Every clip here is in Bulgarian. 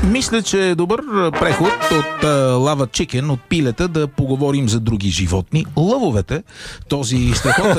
Мисля, че е добър преход от лава чикен, от пилета, да поговорим за други животни. Лъвовете, този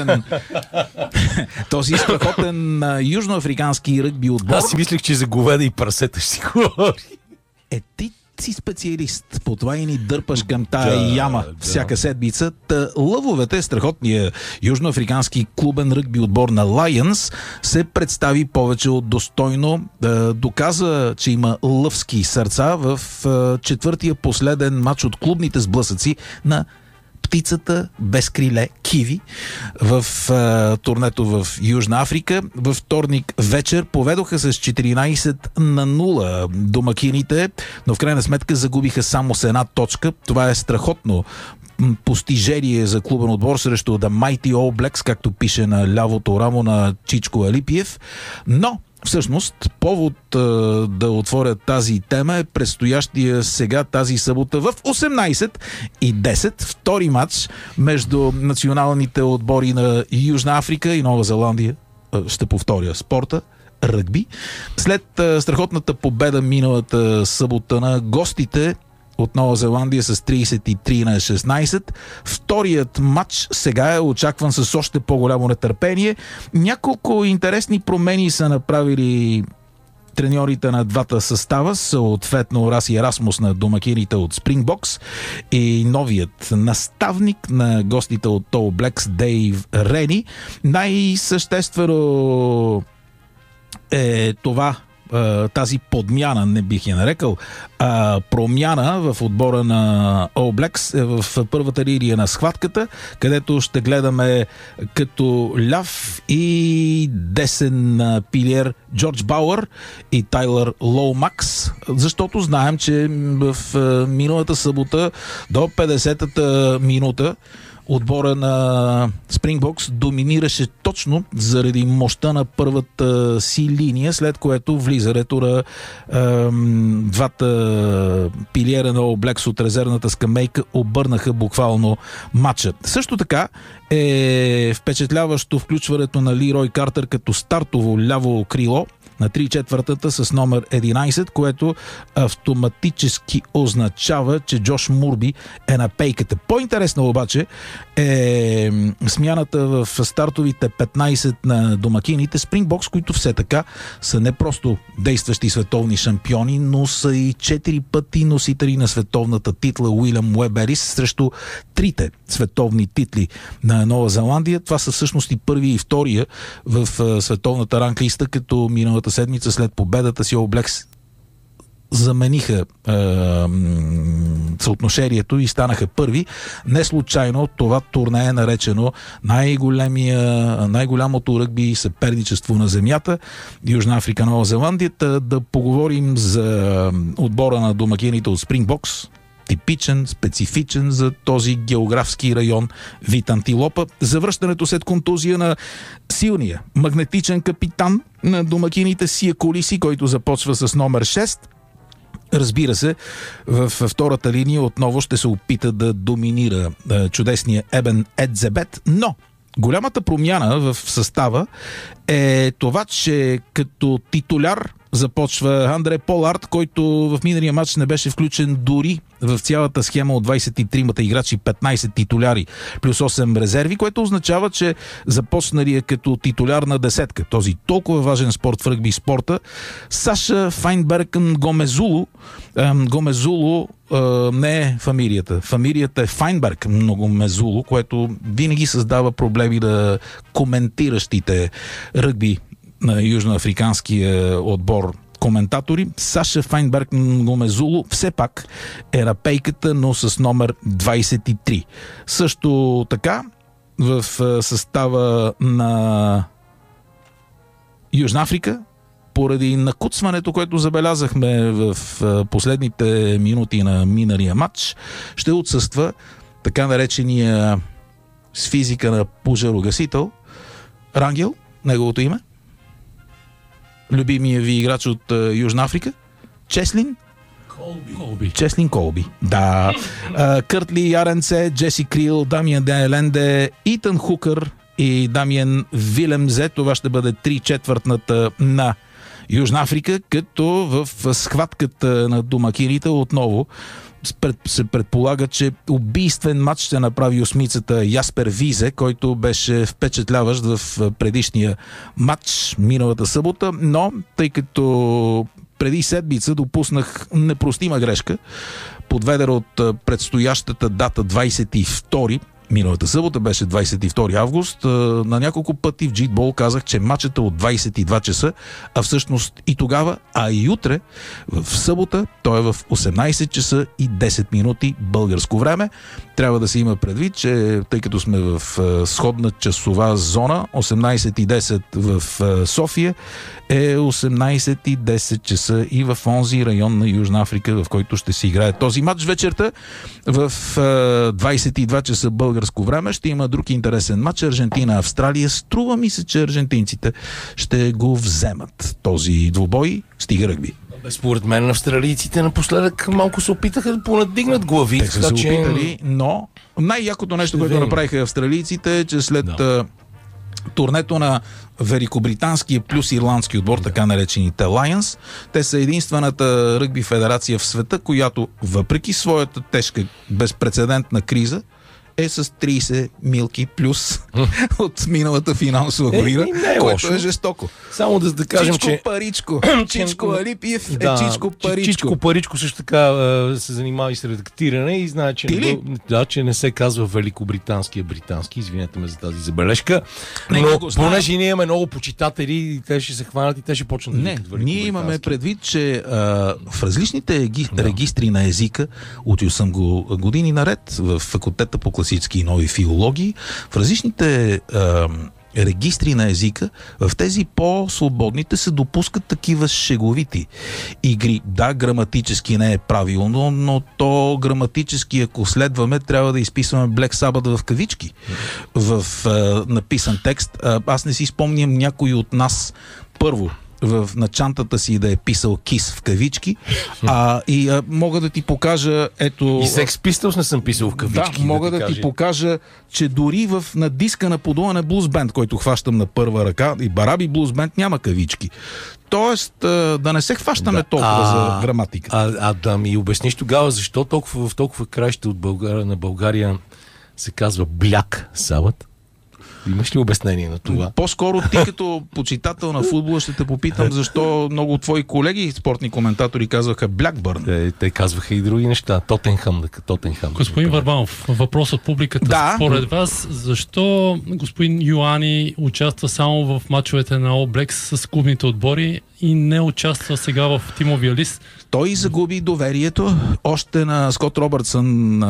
страхотен южноафрикански ръгби отбор. Аз си мислех, че за говеда и прасета ще си говори. Ти си специалист по това и ни дърпаш към тая яма всяка седмица. Лъвовете, страхотния южноафрикански клубен ръгби отбор на Lions, се представи повече от достойно. Доказа, че има лъвски сърца в четвъртия последен матч от клубните сблъсъци на птицата без криле Киви в турнето в Южна Африка. Във вторник вечер поведоха с 14-0 домакините, но в крайна сметка загубиха само с една точка. Това е страхотно постижение за клубен отбор срещу The Mighty All Blacks, както пише на лявото рамо на Чичко Алипиев. Но всъщност, повод да отворя тази тема е предстоящия сега тази събота в 18:10 втори матч между националните отбори на Южна Африка и Нова Зеландия. Ще повторя спорта. Ръгби. След страхотната победа миналата събота на гостите от Нова Зеландия с 33-16. Вторият матч сега е очакван с още по-голямо нетърпение. Няколко интересни промени са направили треньорите на двата състава, съответно Раси Ерасмус на домакините от Спрингбокс и новият наставник на гостите от All Blacks Дейв Рени. Най-съществено е това, тази подмяна, не бих я нарекал, промяна в отбора на All Blacks е в първата линия на схватката, където ще гледаме като ляв и десен пилиер Джордж Бауър и Тайлър Лоумакс, защото знаем, че в миналата събота до 50-та минута отбора на Спрингбокс доминираше точно заради мощта на първата си линия, след което влизането на двата пилиера на All Blacks от резервната скамейка обърнаха буквално матча. Също така е впечатляващо включването на Лирой Картер като стартово ляво крило на 3/4 с номер 11, което автоматически означава, че Джош Мурби е на пейката. По-интересно обаче е смяната в стартовите 15 на домакините Спрингбокс, които все така са не просто действащи световни шампиони, но са и 4 пъти носители на световната титла Уилям Уеберис срещу трите световни титли на Нова Зеландия. Това са всъщност и първи и втория в световната ранглиста, като миналата седмица след победата си All Blacks замениха съотношението и станаха първи. Не случайно това турне е наречено най-голямото ръгби съперничество на земята. Южна Африка, Нова Зеландия. Да поговорим за отбора на домакините от Спрингбокс. Типичен, специфичен за този географски район вид антилопа. Завръщането след контузия на силния магнетичен капитан на домакините Сия Колиси, който започва с номер 6. Разбира се, във втората линия отново ще се опита да доминира чудесния Ебен Едзебет, но голямата промяна в състава е това, че като титуляр започва Андре Полард, който в миналия матч не беше включен дори в цялата схема от 23-мата играчи, 15 титуляри плюс 8 резерви, което означава, че започналия като титуляр на десетка, този толкова важен спорт в ръгби спорта, Саша Файнберген Гомезулу. Гомезулу не е фамилията. Фамилията е Файнберг Гомезулу, което винаги създава проблеми на коментиращите ръгби на южноафриканския отбор коментатори. Саша Файнберг Гомезулу все пак е на пейката, но с номер 23. Също така в състава на Южна Африка, поради накуцването, което забелязахме в последните минути на миналия матч, ще отсъства така наречения с физика на пожарогасител Рангел, неговото име, любимия ви играч от Южна Африка, Чеслин Колби. Да. Къртли Яренце, Джеси Крил, Дамиан Деленде, Итан Хукър и Дамиан Вилемзе. Това ще бъде 3/4 на Южна Африка, като в схватката на домакините отново се предполага, че убийствен матч ще направи осмицата Яспер Визе, който беше впечатляващ в предишния матч миналата събота, но тъй като преди седмица допуснах непростима грешка, подведена от предстоящата дата 22 миналата събота, беше 22 август. На няколко пъти в Джитбол казах, че матчът е от 22 часа, а всъщност и тогава, а и утре, в събота, той е в 18 часа и 10 минути българско време. Трябва да се има предвид, че тъй като сме в сходна часова зона, 18:10 в София е 18:10 часа и в онзи район на Южна Африка, в който ще се играе този матч вечерта. В 22 часа българско време ще има друг интересен матч. Аржентина-Австралия. Струва ми се, че аржентинците ще го вземат този двубой. Стига ръгби. Според мен австралийците напоследък малко се опитаха да понадигнат глави. Те са се опитали, но най-якото нещо, което направиха австралийците е, че след турнето на великобританския плюс ирландски отбор, така наречените Lions, те са единствената ръгби федерация в света, която въпреки своята тежка безпрецедентна криза е с 30 милки плюс от миналата финансова година, което е жестоко. Само да кажем, Чичко че... паричко. Чичко Алипиев е Чичко паричко. Чичко паричко също така се занимава и с редактиране и знае, че, че не се казва великобритански, а британски. Извинете ме за тази забележка. Но понеже ние имаме много почитатели, те ще се хванат и те ще почнат да викат великобритански. Ние имаме предвид, че в различните регистри на езика, учил съм го години наред в факултета по класически и нови филологии, в различните регистри на езика, в тези по-свободните се допускат такива шеговити игри. Да, граматически не е правилно, но то граматически, ако следваме, трябва да изписваме Black Sabbath в кавички в написан текст. Аз не си спомням някой от нас първо в начантата си да е писал Кис в кавички, мога да ти покажа, ето... И Sex Pistols не съм писал в кавички. Да, мога да ти покажа, че дори на диска на подуване Blues Band, който хващам на първа ръка, и Бараби Blues Band няма кавички. Тоест, да не се хващаме толкова за граматика. Да ми обясниш тогава, защо в толкова краища от на България се казва Black Sabbath? Имаш ли обяснение на това? По-скоро ти като почитател на футбола ще те попитам защо много твои колеги спортни коментатори казваха Blackburn. Те казваха и други неща. Тотенхам. Господин Върбанов, въпрос от публиката. Да. Според вас, защо господин Йоани участва само в мачовете на All Blacks с клубните отбори и не участва сега в тимовия лист? Той загуби доверието още на Скот Робъртсън.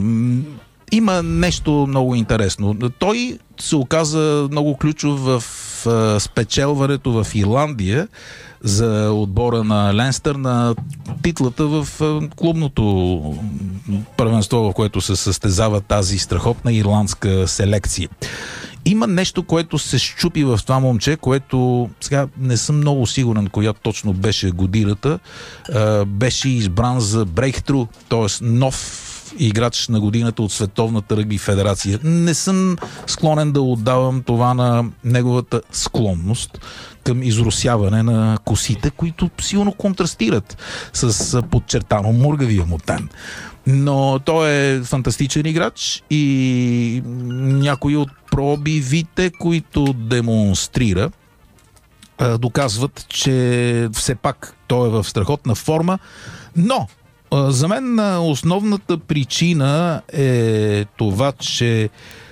Има нещо много интересно. Той се оказа много ключов в спечелването в Ирландия за отбора на Ленстър на титлата в клубното първенство, в което се състезава тази страхотна ирландска селекция. Има нещо, което се счупи в това момче, което сега не съм много сигурен коя точно беше годината. Беше избран за Breakthrough, т.е. нов играч на годината от Световната ръгби федерация. Не съм склонен да отдавам това на неговата склонност към изросяване на косите, които силно контрастират с подчертано мургавия му тен. Но той е фантастичен играч и някои от пробивите, които демонстрира, доказват, че все пак той е в страхотна форма, но за мен основната причина е това, че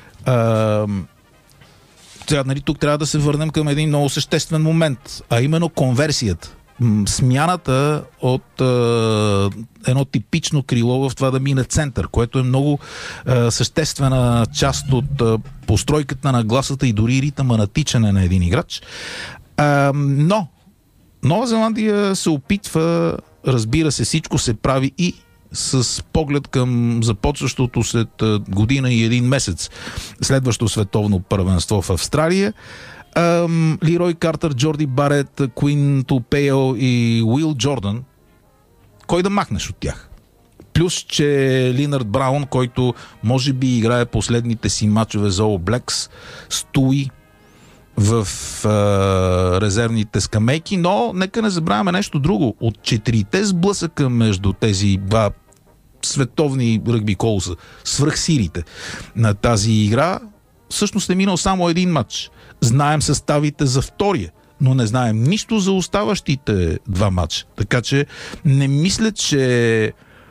тук трябва да се върнем към един много съществен момент, а именно конверсията. Смяната от едно типично крило в това да мине център, което е много съществена част от постройката на гласата и дори ритъма на тичане на един играч. Но Нова Зеландия се опитва, разбира се, всичко се прави и с поглед към започващото след година и един месец следващо световно първенство в Австралия. Лерой Картер, Джорди Барет, Куин Тупео и Уил Джордан. Кой да махнеш от тях? Плюс, че Линард Браун, който може би играе последните си мачове за All Blacks, стои в резервните скамейки, но нека не забравяме нещо друго. От 4-те сблъсъка между тези два световни ръгби колоса, свръхсилите на тази игра, всъщност е минал само един матч. Знаем съставите за втория, но не знаем нищо за оставащите два матча. Така че не мисля, че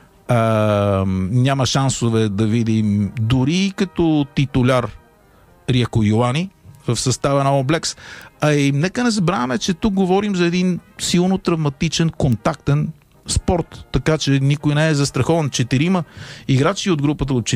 няма шансове да видим дори като титуляр Риеко Йоани в състава на All Blacks. И нека не забравяме, че тук говорим за един силно травматичен, контактен спорт, така че никой не е застрахован. 4 играчи от групата от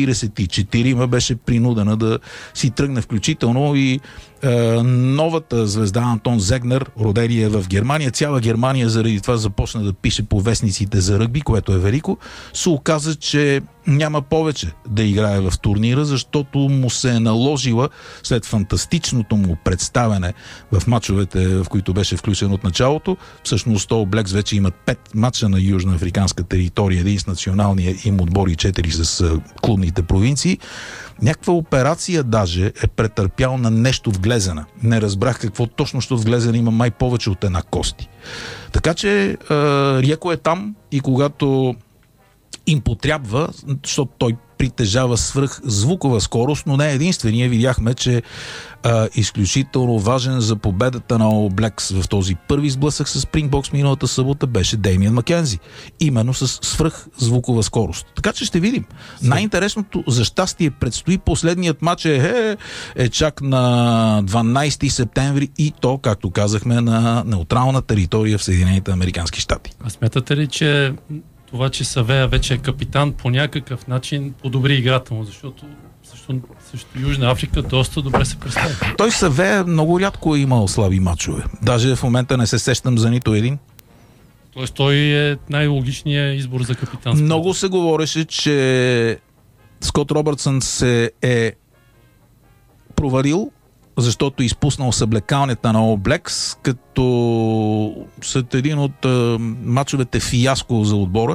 44 беше принудена да си тръгне, включително и новата звезда Антон Зегнер, родения в Германия. Цяла Германия заради това започна да пише по вестниците за ръгби, което е велико. Се оказа, че няма повече да играе в турнира, защото му се е наложила след фантастичното му представяне в мачовете, в които беше включен от началото. Всъщност All Blacks вече имат 5 мача на южноафриканска територия, един с националния им отбор и 4 с клубните провинции. Някаква операция даже е претърпял на нещо в глезена. Не разбрах какво точно, защото в глезена има май повече от една кости. Така че Риеко е там и когато им потрябва, защото той притежава свръхзвукова скорост, но не е единствения. Видяхме, че изключително важен за победата на All Blacks в този първи сблъсък с Спрингбокс миналата събота беше Деймиан Макензи. Именно с свръхзвукова скорост. Така че ще видим. Най-интересното за щастие предстои. Последният матч е чак на 12 септември и то, както казахме, на неутрална територия в Съединените американски щати. А смятате ли, че това, че Савея вече е капитан, по някакъв начин подобри играта му, защото също Южна Африка доста добре се представя? Той Савея много рядко е имал слаби мачове. Даже в момента не се сещам за нито един. Тоест той е най-логичният избор за капитан. Много се говореше, че Скот Робъртсън се е провалил, защото изпуснал съблекалнята на All Blacks, като след един от мачовете фиаско за отбора.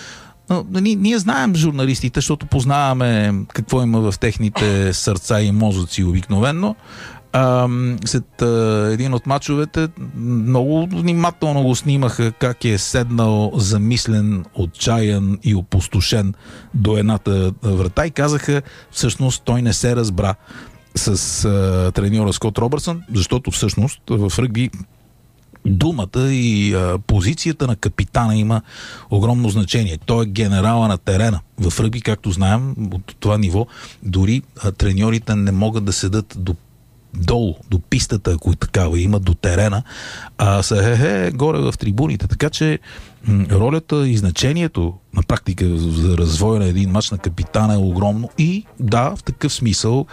Ние знаем журналистите, защото познаваме какво има в техните сърца и мозъци обикновенно. След един от мачовете много внимателно го снимаха как е седнал замислен, отчаян и опустошен до едната врата и казаха, всъщност той не се разбра с треньора Скот Робъртсън, защото всъщност в ръгби думата и позицията на капитана има огромно значение. Той е генерала на терена. В ръгби, както знаем, от това ниво, дори треньорите не могат да седат долу, до пистата, ако и такава има, до терена, а са горе в трибуните. Така че ролята и значението на практика за развоя на един мач на капитана е огромно и да, в такъв смисъл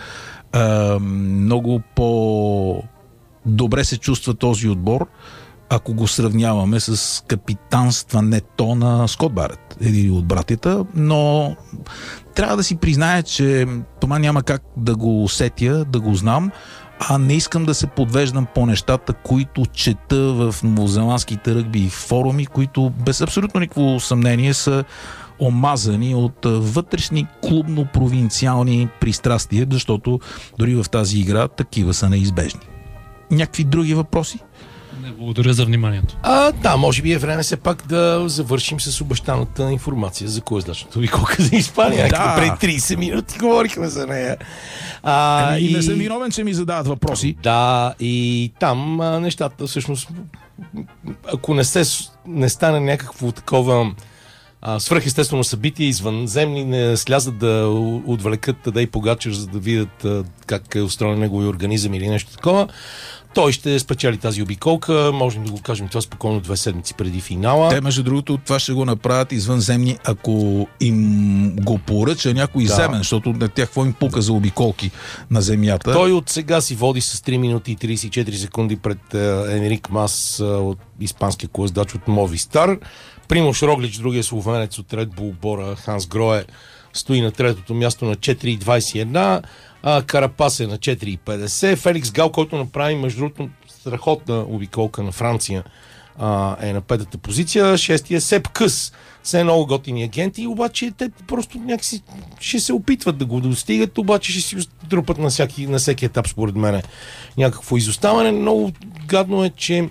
много по-добре се чувства този отбор, ако го сравняваме с капитанстването на Скот Барет, един от братята, но трябва да си призная, че това няма как да го усетя, да го знам, а не искам да се подвеждам по нещата, които чета в новозеландските ръгби форуми, които без абсолютно никакво съмнение са омазани от вътрешни клубно-провинциални пристрастия, защото дори в тази игра такива са неизбежни. Някакви други въпроси? Не, благодаря за вниманието. Да, може би е време все пак да завършим с обещаната информация за коездачната обиколка за Испания. Да. Преди 30 минути говорихме за нея. И не съм виновен, че ми задават въпроси. Да, и там нещата всъщност, ако не стане някакво такова свръхестествено събитие, извънземни не слязат да отвлекат Тадей Погачар, за да видят как е устроен неговия организъм или нещо такова, той ще спечели тази обиколка. Можем да го кажем това спокойно 2 седмици преди финала. Те, между другото, това ще го направят извънземни, ако им го поръча някой земен, защото на тях какво им пука за обиколки на земята. Той от сега си води с 3 минути и 34 секунди пред Енрик Мас от испанския коездач от Мовистар. Примош Роглич, другия словенец от Ред Бул Бора, Ханс Грое, стои на третото място на 4,21. Карапас е на 4,50. Феликс Гал, който направи между другото страхотна обиколка на Франция е на петата позиция, шестия Сеп Къс. Все много готини агенти, обаче те просто някакси ще се опитват да го достигат, обаче ще си трупат на всеки етап, според мен, някакво изоставане. Много гадно е, че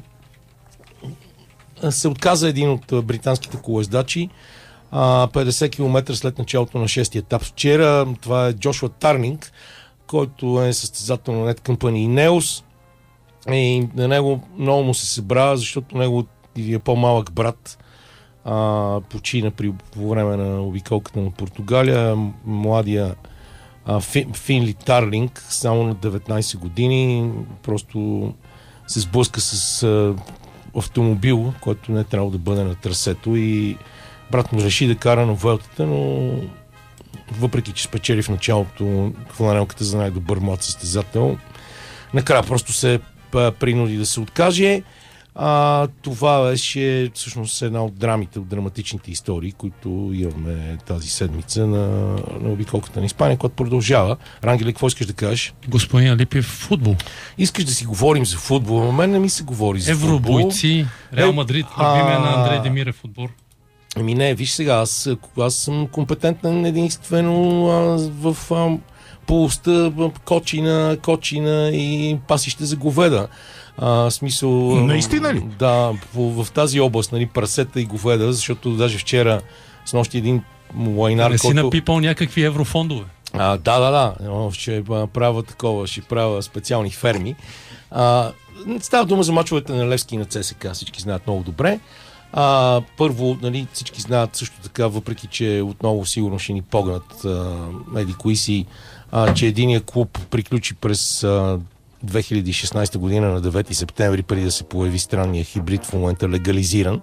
се отказа един от британските колоездачи 50 км след началото на 6-ти етап вчера. Това е Джошуа Тарнинг, който е състезател на Net Company и Neos. И на него много му се събра, защото него е по-малък брат почина по време на обиколката на Португалия. Младия Финли Тарлинг, само на 19 години, просто се сблъска с автомобил, който не е трябвало да бъде на трасето, и брат му реши да кара на Vuelta, но въпреки че спечели в началото фланелката за най-добър млад състезател, накрая просто се принуди да се откаже. Това беше всъщност една от драмите, от драматичните истории, които имаме тази седмица на обиколката на Испания, която продължава. Рангеле, какво искаш да кажеш? Господин Алипиев, футбол. Искаш да си говорим за футбол, но мен не ми се говори за футбол. Евробойци, Реал Мадрид, любимия на Андрей Демирев отбор. Ами не, виж сега, аз съм компетентен единствено в полостта кочина и пасище за говеда. Смисъл... Наистина ли? Да, в тази област, нали, прасета и говеда, защото даже вчера с нощи един лайнар, не си напипал някакви еврофондове. Да. Ще правя такова, ще правя специални ферми. Става дума за мачовете на Левски и на ЦСКА, всички знаят много добре. Първо, нали, всички знаят също така, въпреки че отново сигурно ще ни погнат кои си, че единия клуб приключи през 2016 година на 9 септември, преди да се появи странния хибрид, в момента легализиран.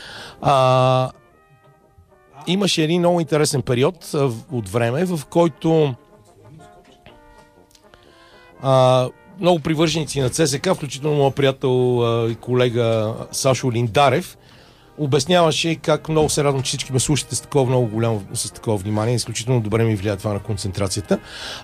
Имаше един много интересен период от време, в който много привърженици на ЦСКА, включително моят приятел и колега Сашо Линдарев, обясняваше как много се радвам, че всички ме слушате с такова внимание. Изключително добре ми влияе това на концентрацията.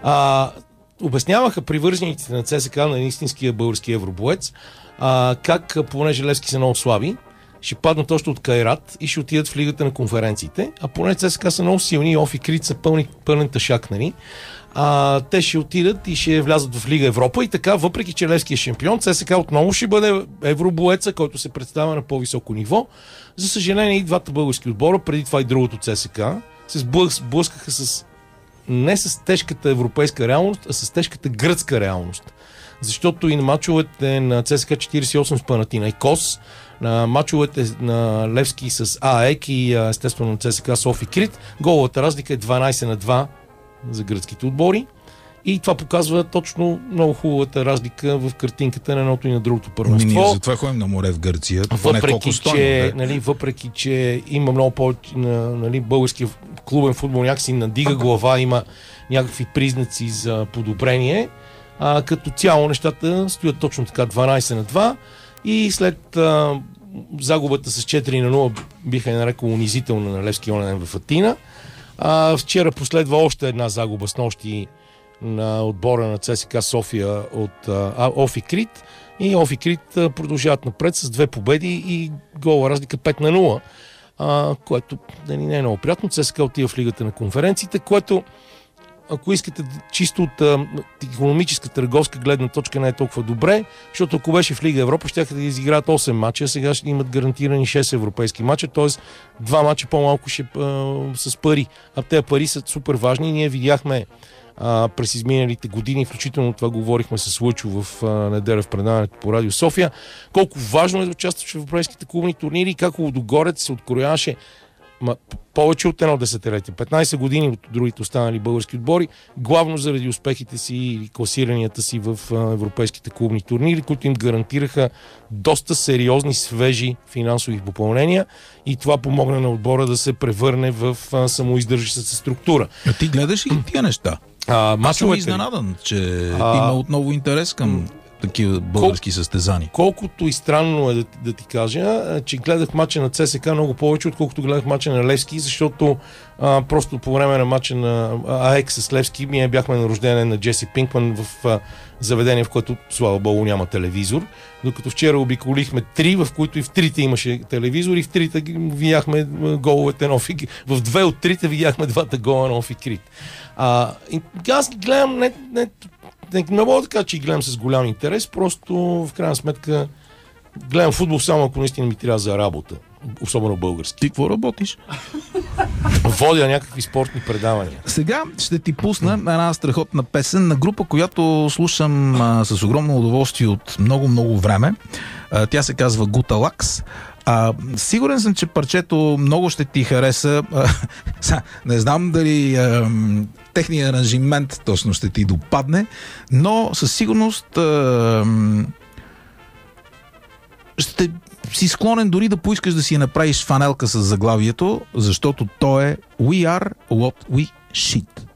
Обясняваха привържениците на ЦСКА, на истинския български евробоец, как, понеже Левски са много слаби, ще паднат още от Кайрат и ще отидат в лигата на конференциите, а поне ЦСКА са много силни и Офи Крит са пълен ташак, нали? Те ще отидат и ще влязат в Лига Европа и така, въпреки че Левски е шампион, ЦСКА отново ще бъде евробоеца, който се представя на по-високо ниво. За съжаление и двата български отбора, преди това и другото ЦСКА, се сблъскаха не с тежката европейска реалност, а с тежката гръцка реалност. Защото и на мачовете на ЦСКА 48 с Панатинайкос, на мачовете на Левски с АЕК и естествено на ЦСКА с Офи Крит, головата разлика е 12-2 за гръцките отбори. И това показва точно много хубавата разлика в картинката на едното и на другото първенство. Ние затова ходим на море в Гърция. Въпреки, че има много повече, нали, българския клубен футбол някакси надига глава, има някакви признаци за подобрение. Като цяло нещата стоят точно така 12-2 и след загубата с 4-0 биха нарекал унизителна на Левски онен в Атина. Вчера последва още една загуба с нощи на отбора на ЦСКА София от Офи Крит, и Офи Крит продължават напред с 2 победи и гола разлика 5-0, което не е много приятно. ЦСКА отива в лигата на конференциите, което, ако искате чисто от икономическа търговска гледна точка, не е толкова добре, защото ако беше в Лига Европа, ще да изиграят 8 мача, сега ще имат гарантирани 6 европейски мача, т.е. 2 мача по-малко с пари. А тези пари са супер важни. Ние видяхме през изминалите години, включително това говорихме с Лъчо в неделя в предаването по Радио София, колко важно е да участваш в европейските клубни турнири и как Лудогорец се открояваше повече от едно десетилетие, 15 години от другите останали български отбори, главно заради успехите си и класиранията си в европейските клубни турнири, които им гарантираха доста сериозни, свежи финансови попълнения, и това помогна на отбора да се превърне в самоиздържаща се структура. А ти гледаш и тия неща? Аз съм изненадан, че има отново интерес към такива български състезания. Колкото и странно е да ти кажа, че гледах мача на ЦСК много повече, отколкото гледах мача на Левски, защото просто по време на мача на АЕК с Левски ние бяхме на рожден на Джеси Пинкман в заведение, в което, слава богу, няма телевизор. Докато вчера обиколихме 3, в които и в 3 имаше телевизор, и в 3 видяхме головете на Офи. В 2 от 3 видяхме 2 гола на Офи Крит. Аз гледам, не мога да кажа, че гледам с голям интерес, просто в крайна сметка гледам футбол само ако наистина ми трябва за работа. Особено български. Ти какво работиш? Водя някакви спортни предавания. Сега ще ти пусна една страхотна песен на група, която слушам с огромно удоволствие от много време. Тя се казва Гуталакс. Сигурен съм, че парчето много ще ти хареса. Не знам дали техният аранжимент точно ще ти допадне, но със сигурност ще си склонен дори да поискаш да си направиш фанелка с заглавието, защото то е We are what we shit.